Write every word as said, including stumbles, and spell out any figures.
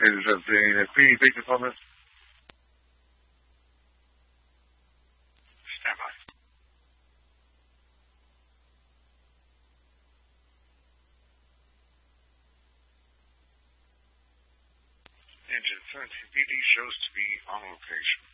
Is uh, the P D P department? Stand by. Engine seventeen P D shows to be on location.